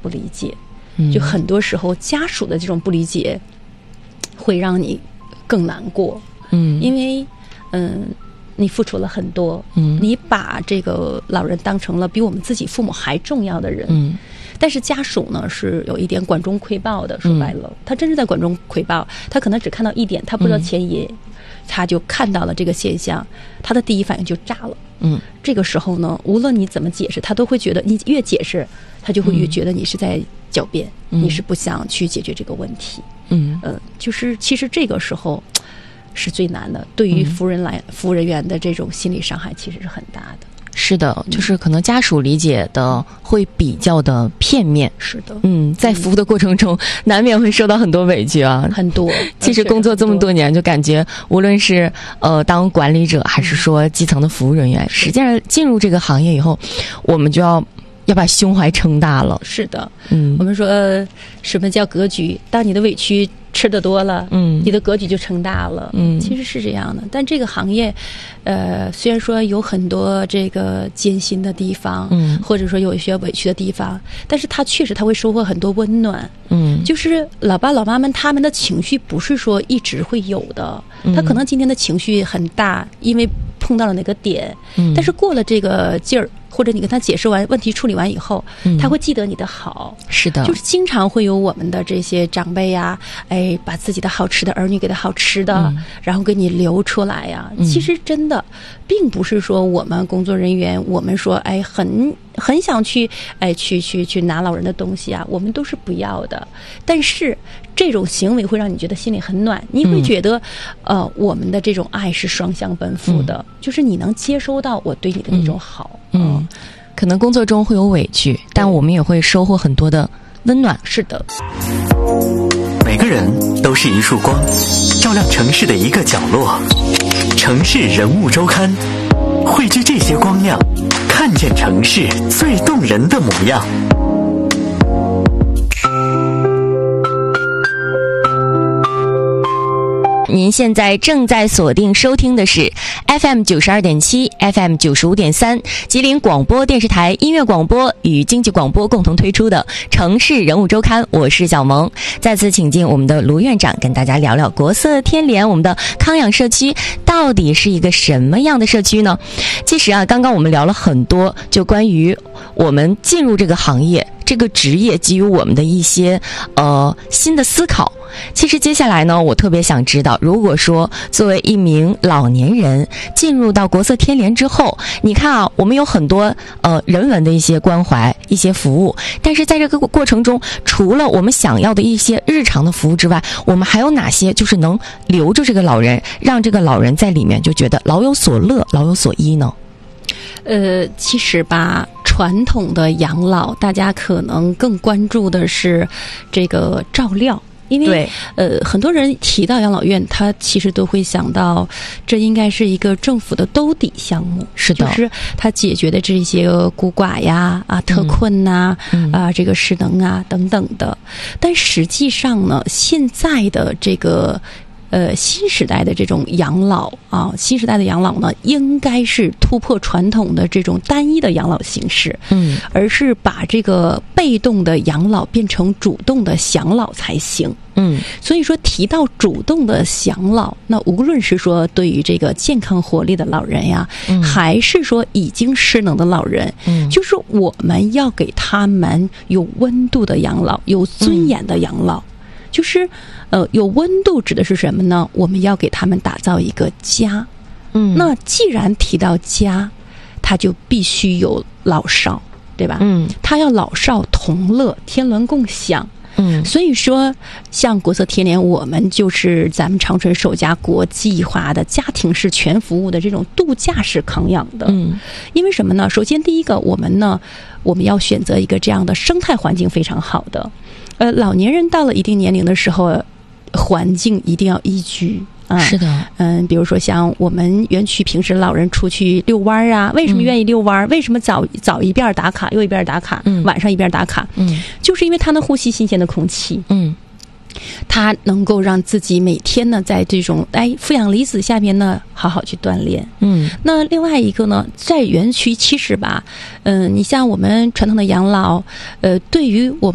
不理解。就很多时候家属的这种不理解会让你更难过。因为你付出了很多，你把这个老人当成了比我们自己父母还重要的人。但是家属呢是有一点管中窥豹的，说白了，他真是在管中窥豹，他可能只看到一点，他不知道前因，他就看到了这个现象，他的第一反应就炸了。这个时候呢，无论你怎么解释，他都会觉得你越解释，他就会越觉得你是在狡辩，你是不想去解决这个问题。就是其实这个时候是最难的，对于服务人员的这种心理伤害其实是很大的。 是的，就是可能家属理解的会比较的片面。 是的， 在服务的过程中，难免会受到很多委屈啊， 很多。 其实工作这么多年，就感觉无论是当管理者，还是说基层的服务人员，实际上进入这个行业以后，我们就要把胸怀撑大了。 是的，我们说什么叫格局？当你的委屈吃得多了，你的格局就撑大了。其实是这样的。但这个行业，虽然说有很多这个艰辛的地方，或者说有一些委屈的地方，但是它确实会收获很多温暖。就是老爸老妈们他们的情绪不是说一直会有的，他可能今天的情绪很大，因为碰到了哪个点，但是过了这个劲儿，或者你跟他解释完问题处理完以后，他会记得你的好。是的，就是经常会有我们的这些长辈呀，把自己的好吃的儿女给他好吃的，然后给你留出来呀。其实真的并不是说我们工作人员，我们说很想去去拿老人的东西啊，我们都是不要的。但是这种行为会让你觉得心里很暖，你会觉得我们的这种爱是双向奔赴的，就是你能接收到我对你的那种好。 可能工作中会有委屈，但我们也会收获很多的温暖。 是的， 每个人都是一束光，照亮城市的一个角落。城市人物周刊，汇聚这些光亮，看见城市最动人的模样。 您现在正在锁定收听的是 FM 92.7 FM 95.3吉林广播电视台音乐广播与经济广播共同推出的城市人物周刊，我是小萌。再次请进我们的卢院长跟大家聊聊国色天莲，我们的康养社区到底是一个什么样的社区呢？其实刚刚我们聊了很多，就关于我们进入这个行业这个职业给予我们的一些新的思考。其实接下来呢，我特别想知道，如果说作为一名老年人进入到国色天莲之后，你看我们有很多人文的一些关怀、一些服务，但是在这个过程中，除了我们想要的一些日常的服务之外，我们还有哪些就是能留住这个老人，让这个老人在里面就觉得老有所乐、老有所依呢？ 其实吧，传统的养老，大家可能更关注的是这个照料。因为很多人提到养老院，他其实都会想到这应该是一个政府的兜底项目。是的，就是他解决的这些孤寡呀、特困呐、这个失能啊等等的。但实际上呢，现在的这个新时代的这种养老新时代的养老呢，应该是突破传统的这种单一的养老形式，而是把这个被动的养老变成主动的享老才行。所以说提到主动的享老，那无论是说对于这个健康活力的老人呀，还是说已经失能的老人，就是我们要给他们有温度的养老，有尊严的养老。就是有温度指的是什么呢？我们要给他们打造一个家。那既然提到家，他就必须有老少，对吧？他要老少同乐，天伦共享。所以说像国色天莲，我们就是咱们长春首家国际化的家庭式全服务的这种度假式康养的。因为什么呢？首先第一个，我们要选择一个这样的生态环境非常好的。老年人到了一定年龄的时候，环境一定要宜居。是的，比如说像我们园区平时老人出去遛弯啊，为什么愿意遛弯？为什么早一遍打卡，右一边打卡，晚上一边打卡？就是因为他能呼吸新鲜的空气。他能够让自己每天呢，在这种负氧离子下面呢，好好去锻炼。那另外一个呢，在园区其实吧，你像我们传统的养老，对于我们